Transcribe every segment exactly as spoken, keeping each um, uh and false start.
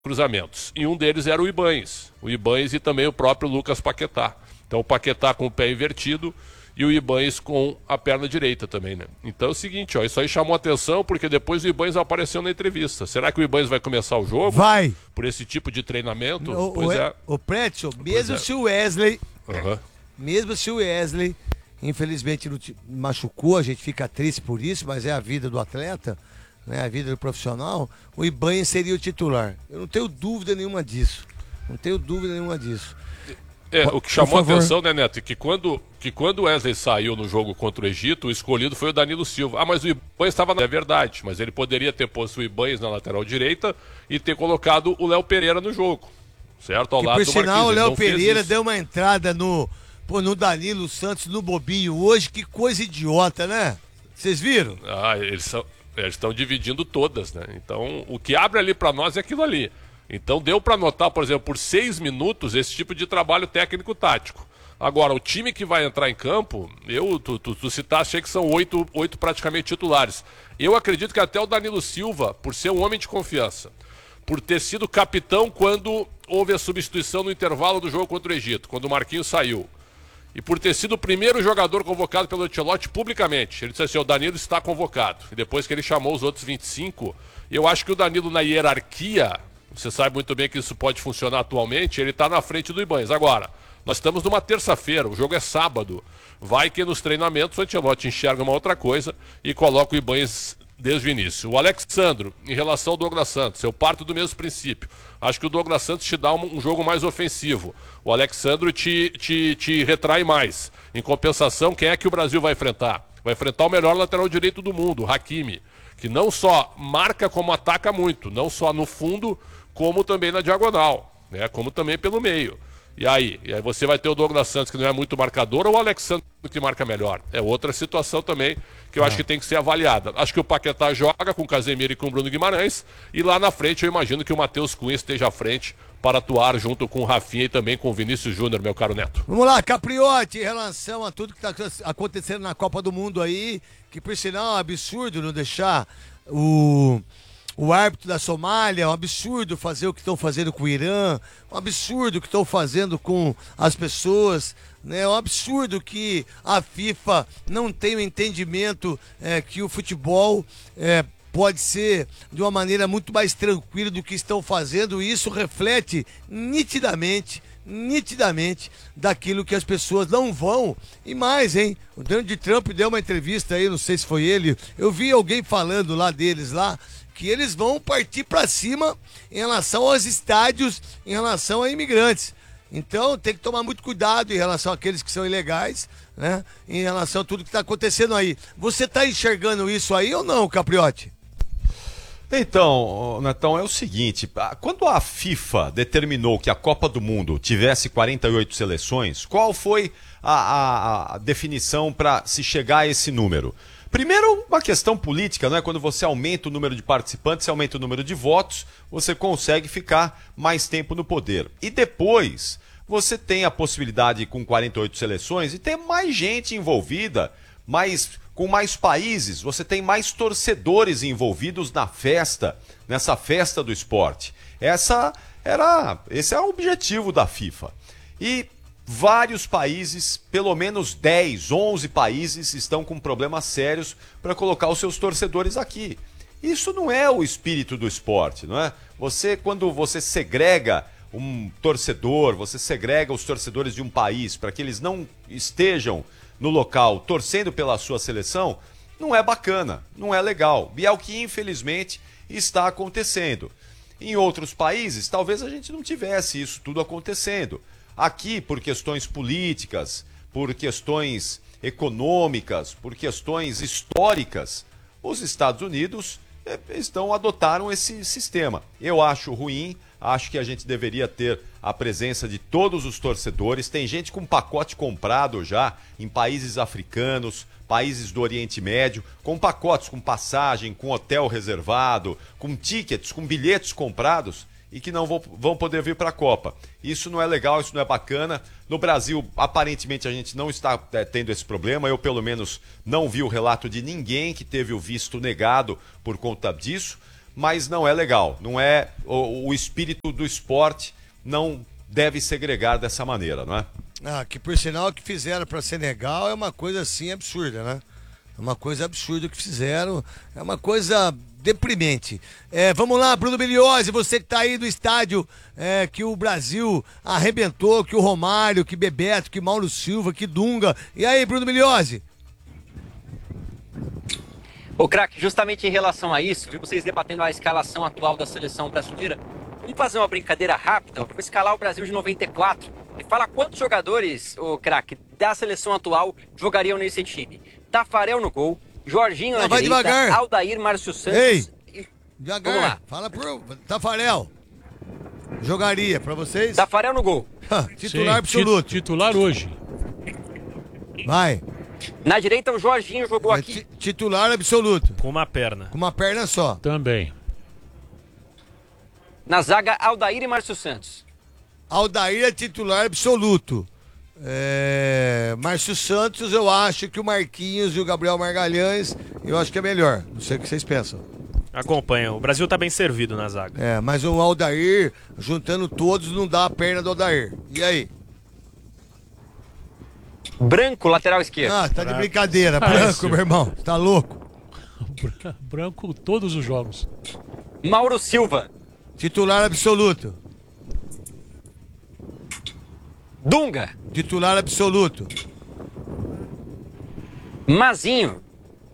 cruzamentos. E um deles era o Ibañez. O Ibañez e também o próprio Lucas Paquetá. Então o Paquetá com o pé invertido e o Ibañez com a perna direita também, né? Então é o seguinte, ó, isso aí chamou atenção porque depois o Ibañez apareceu na entrevista. Será que o Ibañez vai começar o jogo? Vai! Por esse tipo de treinamento? O, pois o, é. O Pretzel, mesmo é. se o Wesley... Uhum. Mesmo se o Wesley, infelizmente, não te machucou, a gente fica triste por isso, mas é a vida do atleta, né, a vida do profissional, o Ibañez seria o titular. Eu não tenho dúvida nenhuma disso. Não tenho dúvida nenhuma disso. É, o que chamou a atenção, né, Neto, é que quando, que quando o Wesley saiu no jogo contra o Egito, o escolhido foi o Danilo Silva. Ah, mas o Ibañez estava na... É verdade, mas ele poderia ter posto o Ibañez na lateral direita e ter colocado o Léo Pereira no jogo, certo? Ao que, lado por do sinal, Marquinhos. o Léo Pereira deu uma entrada no, pô, no Danilo Santos, no bobinho hoje, que coisa idiota, né? Vocês viram? Ah, eles são... Eles estão dividindo todas, né? Então, o que abre ali para nós é aquilo ali. Então, deu para notar, por exemplo, por seis minutos, esse tipo de trabalho técnico-tático. Agora, o time que vai entrar em campo, eu, tu, tu, tu citaste aí que são oito, oito praticamente titulares. Eu acredito que até o Danilo Silva, por ser um homem de confiança, por ter sido capitão quando houve a substituição no intervalo do jogo contra o Egito, quando o Marquinhos saiu, e por ter sido o primeiro jogador convocado pelo Ancelotti publicamente. Ele disse assim, o Danilo está convocado. E depois que ele chamou os outros vinte e cinco, eu acho que o Danilo na hierarquia, você sabe muito bem que isso pode funcionar atualmente, ele está na frente do Ibañez. Agora, nós estamos numa terça-feira, o jogo é sábado. Vai que nos treinamentos o Ancelotti enxerga uma outra coisa e coloca o Ibañez desde o início. O Alexandro, em relação ao Douglas Santos, eu parto do mesmo princípio. Acho que o Douglas Santos te dá um, um jogo mais ofensivo. O Alexandro te, te, te retrai mais. Em compensação, quem é que o Brasil vai enfrentar? Vai enfrentar o melhor lateral direito do mundo, o Hakimi, que não só marca como ataca muito, não só no fundo, como também na diagonal, né? Como também pelo meio. E aí? E aí você vai ter o Douglas Santos, que não é muito marcador, ou o Alexandre, que marca melhor? É outra situação também que eu ah. acho que tem que ser avaliada. Acho que o Paquetá joga com o Casemiro e com o Bruno Guimarães, e lá na frente eu imagino que o Matheus Cunha esteja à frente para atuar junto com o Rafinha e também com o Vinícius Júnior, meu caro Neto. Vamos lá, Capriotti, em relação a tudo que está acontecendo na Copa do Mundo aí, que por sinal é um absurdo não deixar o... O árbitro da Somália, é um absurdo fazer o que estão fazendo com o Irã, um absurdo o que estão fazendo com as pessoas, né? É um absurdo que a FIFA não tem o entendimento é, que o futebol é, pode ser de uma maneira muito mais tranquila do que estão fazendo, e isso reflete nitidamente, nitidamente daquilo que as pessoas não vão. E mais, hein? O Donald Trump deu uma entrevista aí, não sei se foi ele, eu vi alguém falando lá deles lá, que eles vão partir para cima em relação aos estádios, em relação a imigrantes. Então tem que tomar muito cuidado em relação àqueles que são ilegais, né? Em relação a tudo que está acontecendo aí. Você está enxergando isso aí ou não, Capriotti? Então, Netão, é o seguinte, quando a FIFA determinou que a Copa do Mundo tivesse quarenta e oito seleções, qual foi a, a, a definição para se chegar a esse número? Primeiro, uma questão política, não é? Quando você aumenta o número de participantes, você aumenta o número de votos, você consegue ficar mais tempo no poder. E depois, você tem a possibilidade, com quarenta e oito seleções, de ter mais gente envolvida, mais, com mais países, você tem mais torcedores envolvidos na festa, nessa festa do esporte. Essa era, esse é o objetivo da FIFA. E vários países, pelo menos dez, onze países, estão com problemas sérios para colocar os seus torcedores aqui. Isso não é o espírito do esporte, não é? Você, quando você segrega um torcedor, você segrega os torcedores de um país para que eles não estejam no local torcendo pela sua seleção, não é bacana, não é legal. E é o que, infelizmente, está acontecendo. Em outros países, talvez a gente não tivesse isso tudo acontecendo. Aqui, por questões políticas, por questões econômicas, por questões históricas, os Estados Unidos eh, estão, adotaram esse sistema. Eu acho ruim, acho que a gente deveria ter a presença de todos os torcedores. Tem gente com pacote comprado já em países africanos, países do Oriente Médio, com pacotes, com passagem, com hotel reservado, com tickets, com bilhetes comprados, e que não vão, vão poder vir para a Copa. Isso não é legal, isso não é bacana. No Brasil, aparentemente, a gente não está é, tendo esse problema. Eu, pelo menos, não vi o relato de ninguém que teve o visto negado por conta disso. mas não é legal. Não é o, o espírito do esporte não deve segregar dessa maneira, não é? Ah, que por sinal o que fizeram para Senegal é uma coisa assim absurda, né? É uma coisa absurda o que fizeram, é uma coisa deprimente. É, vamos lá, Bruno Miliose, você que tá aí do estádio, é, que o Brasil arrebentou, que o Romário, que Bebeto, que Mauro Silva, que Dunga. E aí, Bruno Miliose? Ô, craque, justamente em relação a isso, vi vocês debatendo a escalação atual da seleção brasileira. Vamos fazer uma brincadeira rápida. Vou escalar o Brasil de noventa e quatro. E fala quantos jogadores, ô craque, da seleção atual jogariam nesse time. Tafarel no gol, Jorginho na Não, vai direita, devagar. Aldair, Márcio Santos. Ei, e... devagar. Vamos lá. Fala pro Tafarel. Jogaria pra vocês? Tafarel no gol. Titular Sim, absoluto. tit- Titular hoje. Vai. Na direita, o Jorginho jogou É aqui. ti- Titular absoluto. Com uma perna. Com uma perna só. Também. Na zaga, Aldair e Márcio Santos. Aldair é titular absoluto. É... Márcio Santos, eu acho que o Marquinhos e o Gabriel Margalhães, eu acho que é melhor. Não sei o que vocês pensam. Acompanha. O Brasil tá bem servido na zaga. É, mas o Aldair, juntando todos, não dá a perna do Aldair. E aí? Branco, lateral esquerdo. Ah, tá de brincadeira. Ah, Branco, esse- meu irmão. Tá louco? Bran- Branco todos os jogos. Mauro Silva. Titular absoluto. Dunga. Titular absoluto. Mazinho.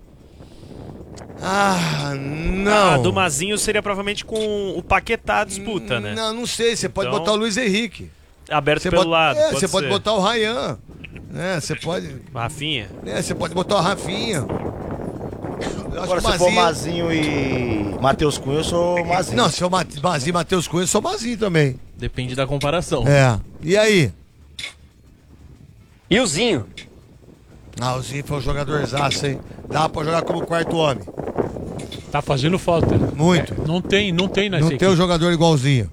Ah, não. Ah, do Mazinho seria provavelmente com o Paquetá a disputa, né? Não, não sei. Você pode Então- botar o Luiz Henrique. Aberto Você pelo bota- lado. É, pode você pode ser. botar o Ryan. Né? Você pode. Rafinha. Né? Você pode botar o Rafinha. Eu acho Agora, que o se for Mazinho- Mazinho e Matheus Cunha, eu sou Mazinho. Não, se eu Mazinho e Matheus Cunha, eu sou Mazinho também. Depende da comparação. É. E aí? E o Zinho. Ah, o Zinho foi um jogadorzaço, hein? Dá pra jogar como quarto homem. Tá fazendo falta. Muito. Não tem, não tem nessa Não tem equipe. um jogador igualzinho.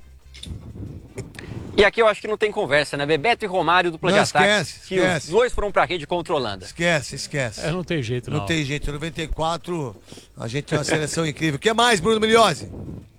E aqui eu acho que não tem conversa, né? Bebeto e Romário, dupla Não, de ataque. esquece, que esquece. os dois foram pra rede contra a Holanda. Esquece, esquece. É, não tem jeito, não. Não tem jeito. Em noventa e quatro, a gente tem uma seleção incrível. O que mais, Bruno Miliose?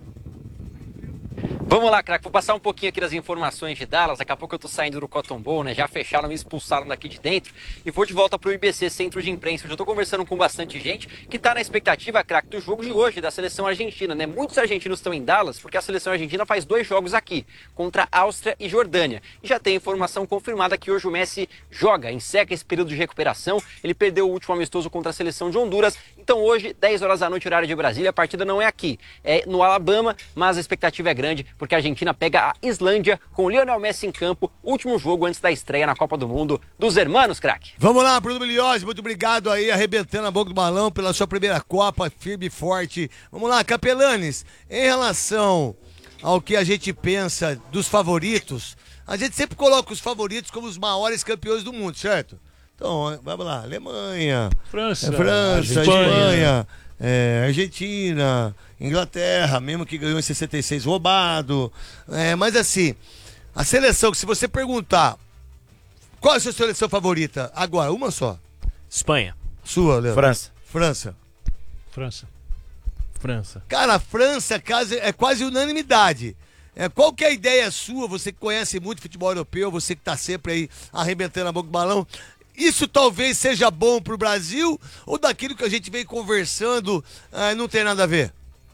Vamos lá, craque. Vou passar um pouquinho aqui das informações de Dallas. Daqui a pouco eu tô saindo do Cotton Bowl, né? Já fecharam, me expulsaram daqui de dentro. E vou de volta pro I B C, Centro de Imprensa. Eu já tô conversando com bastante gente que tá na expectativa, craque, do jogo de hoje, da seleção argentina, né? Muitos argentinos estão em Dallas porque a seleção argentina faz dois jogos aqui, contra Áustria e Jordânia. E já tem informação confirmada que hoje o Messi joga, encerra esse período de recuperação. Ele perdeu o último amistoso contra a seleção de Honduras. Então hoje, dez horas da noite, horário de Brasília, a partida não é aqui, é no Alabama, mas a expectativa é grande porque a Argentina pega a Islândia com o Lionel Messi em campo, último jogo antes da estreia na Copa do Mundo dos hermanos, craque. Vamos lá, Bruno Miliose, muito obrigado aí, arrebentando a boca do balão pela sua primeira Copa, firme e forte. Vamos lá, Capelanes, em relação ao que a gente pensa dos favoritos, a gente sempre coloca os favoritos como os maiores campeões do mundo, certo? Então, vamos lá, Alemanha, França, é, França, Espanha. Espanha, é, Argentina, Inglaterra, mesmo que ganhou em sessenta e seis roubado. É, mas assim, a seleção, que se você perguntar qual é a sua seleção favorita, agora, uma só. Espanha. Sua, Leandro. França. França. França. França. Cara, a França quase- é quase unanimidade. É, qual que é a ideia sua, você que conhece muito futebol europeu, você que tá sempre aí arrebentando a boca do balão? Isso talvez seja bom pro Brasil ou daquilo que a gente vem conversando ah, não tem nada a ver?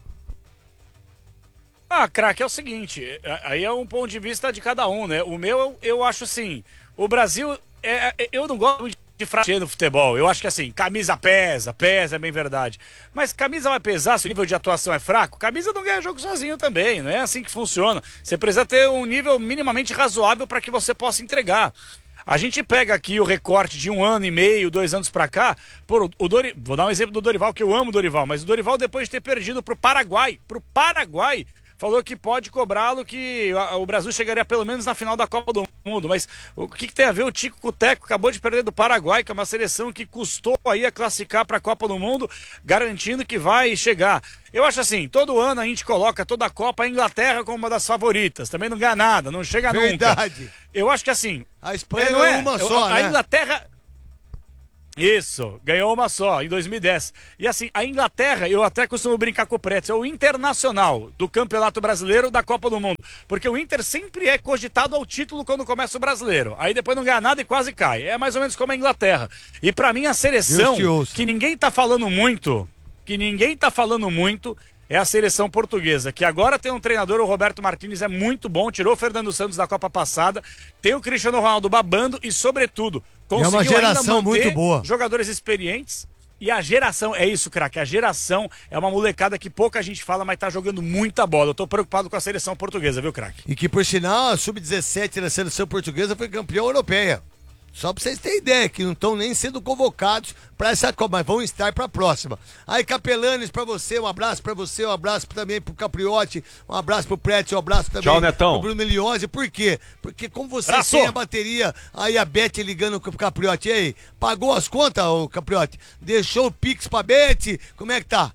Ah, craque, é o seguinte, é- aí é um ponto de vista de cada um, né? O meu, eu, eu acho assim, o Brasil, é, é- eu não gosto de de frase no futebol. Eu acho que assim, camisa pesa, pesa, é bem verdade. Mas camisa vai pesar se o nível de atuação é fraco? Camisa não ganha jogo sozinho também, não é assim que funciona. Você precisa ter um nível minimamente razoável para que você possa entregar. A gente pega aqui o recorte de um ano e meio, dois anos pra cá, por, o Dori, vou dar um exemplo do Dorival, que eu amo o Dorival, mas o Dorival, depois de ter perdido pro Paraguai, pro Paraguai, falou que pode cobrá-lo, que a- o Brasil chegaria pelo menos na final da Copa do Mundo. Mas o que, que tem a ver? O Tico Cuteco acabou de perder do Paraguai, que é uma seleção que custou aí a classificar para a Copa do Mundo, garantindo que vai chegar. Eu acho assim, todo ano a gente coloca toda a Copa a Inglaterra como uma das favoritas. Também não ganha nada, não chega nunca. Verdade. Eu acho que assim... A Espanha é, não é uma Eu- só, a né? Inglaterra... Isso, ganhou uma só, em dois mil e dez. E assim, a Inglaterra, eu até costumo brincar com o Preto, é o internacional do Campeonato Brasileiro da Copa do Mundo. Porque o Inter sempre é cogitado ao título quando começa o Brasileiro. Aí depois não ganha nada e quase cai. É mais ou menos como a Inglaterra. E pra mim a seleção, que ninguém tá falando muito, que ninguém tá falando muito, é a seleção portuguesa, que agora tem um treinador, o Roberto Martínez, é muito bom, tirou o Fernando Santos da Copa passada, tem o Cristiano Ronaldo babando e, sobretudo, conseguiu é uma geração ainda manter muito boa. Jogadores experientes. E a geração, é isso, craque, a geração é uma molecada que pouca gente fala, mas tá jogando muita bola. Eu tô preocupado com a seleção portuguesa, viu, craque? E que, por sinal, a sub dezessete da seleção portuguesa foi campeã europeia. Só pra vocês terem ideia, que não estão nem sendo convocados pra essa Copa, mas vão estar pra próxima. Aí, Capelanes, pra você, um abraço pra você, um abraço também pro Capriotti, um abraço pro Prete, um abraço também Tchau, Netão. pro Bruno Miliose. Por quê? Porque como você Abraço. tem a bateria, aí a Beth ligando pro Capriotti, ei, pagou as contas, ô Capriotti? Deixou o Pix pra Beth? Como é que tá?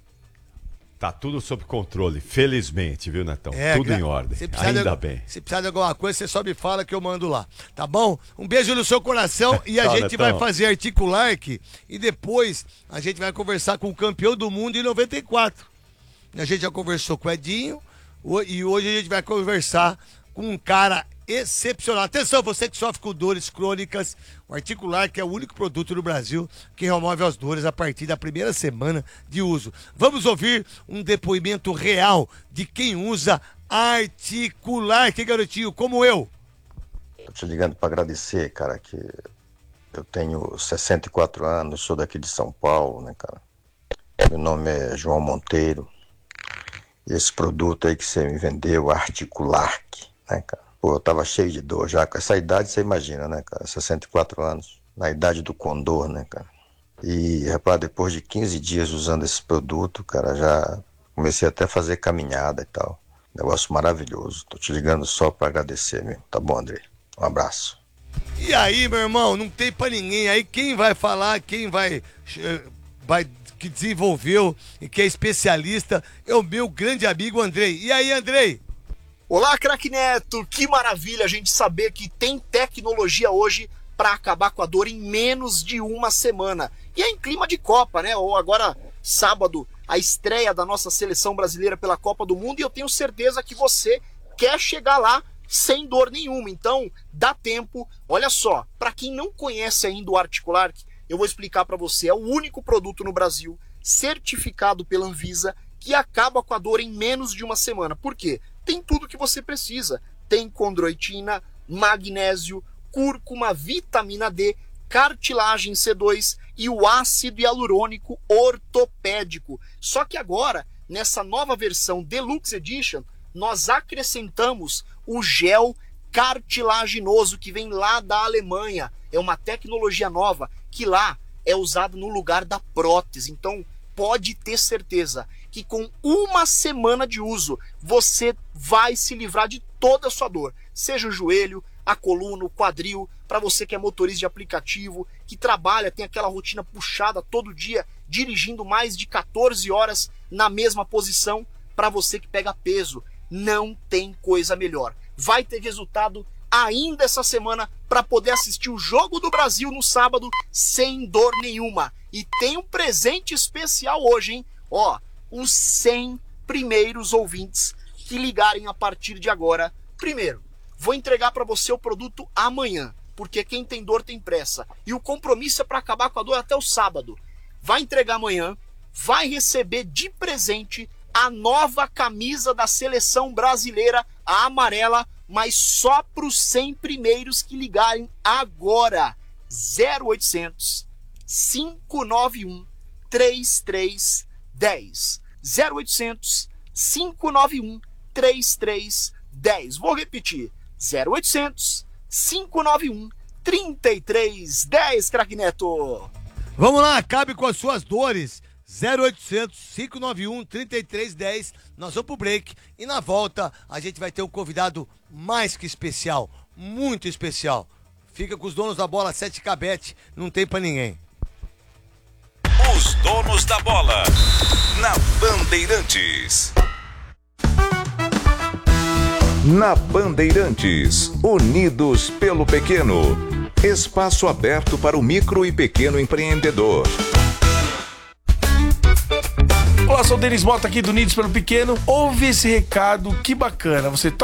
Tá tudo sob controle, felizmente, viu, Netão? É, tudo gra- em ordem, se precisar ainda de, bem. Se precisar de alguma coisa, você só me fala que eu mando lá, tá bom? Um beijo no seu coração e a Tchau, gente Netão. vai fazer Articulark e depois a gente vai conversar com o campeão do mundo em noventa e quatro. A gente já conversou com o Edinho o- e hoje a gente vai conversar com um cara excepcional. Atenção, você que sofre com dores crônicas, o Articulark é o único produto no Brasil que remove as dores a partir da primeira semana de uso. Vamos ouvir um depoimento real de quem usa Articulark, garotinho, como eu. Tô te ligando para agradecer, cara, que eu tenho sessenta e quatro anos, sou daqui de São Paulo, né, cara? Meu nome é João Monteiro. E esse produto aí que você me vendeu, Articulark, né, cara? Pô, eu tava cheio de dor já. Com essa idade, você imagina, né, cara? sessenta e quatro anos. Na idade do condor, né, cara? E, rapaz, depois de quinze dias usando esse produto, cara, já comecei até a fazer caminhada e tal. Negócio maravilhoso. Tô te ligando só pra agradecer, meu. Tá bom, André? Um abraço. E aí, meu irmão, não tem pra ninguém. Aí quem vai falar, quem vai, eh, vai que desenvolveu e que é especialista é o meu grande amigo Andrei. E aí, Andrei? Olá, craque Neto! Que maravilha a gente saber que tem tecnologia hoje para acabar com a dor em menos de uma semana. E é em clima de Copa, né? Ou agora, sábado, a estreia da nossa seleção brasileira pela Copa do Mundo, e eu tenho certeza que você quer chegar lá sem dor nenhuma. Então, dá tempo. Olha só, para quem não conhece ainda o Articulark, eu vou explicar para você. É o único produto no Brasil certificado pela Anvisa que acaba com a dor em menos de uma semana. Por quê? Tem tudo que você precisa. Tem condroitina, magnésio, cúrcuma, vitamina D, cartilagem C dois e o ácido hialurônico ortopédico. Só que agora, nessa nova versão Deluxe Edition, nós acrescentamos o gel cartilaginoso que vem lá da Alemanha. É uma tecnologia nova que lá é usada no lugar da prótese. Então, pode ter certeza que com uma semana de uso você vai se livrar de toda a sua dor, seja o joelho, a coluna, o quadril, para você que é motorista de aplicativo, que trabalha, tem aquela rotina puxada todo dia, dirigindo mais de quatorze horas na mesma posição, para você que pega peso, não tem coisa melhor. Vai ter resultado ainda essa semana para poder assistir o Jogo do Brasil no sábado sem dor nenhuma. E tem um presente especial hoje, hein? Ó, os cem primeiros ouvintes que ligarem a partir de agora. Primeiro, vou entregar para você o produto amanhã, porque quem tem dor tem pressa. E o compromisso é para acabar com a dor até o sábado. Vai entregar amanhã, vai receber de presente a nova camisa da seleção brasileira, a amarela, mas só para os cem primeiros que ligarem agora. zero oitocentos, cinco nove um, três três um zero. zero oitocentos, cinco nove um, três três um zero. Vou repetir. zero oitocentos, cinco nove um, três três um zero, craque Neto. Vamos lá, acabe com as suas dores. zero oitocentos, cinco nove um, três três um zero. Nós vamos pro break e na volta a gente vai ter um convidado mais que especial, muito especial. Fica com os donos da bola, sete K Bet, não tem pra ninguém. Os donos da bola, na Bandeirantes. Na Bandeirantes, unidos pelo pequeno. Espaço aberto para o micro e pequeno empreendedor. Olá, sou o Denis Mota aqui do Unidos pelo Pequeno. Ouve esse recado, que bacana. Você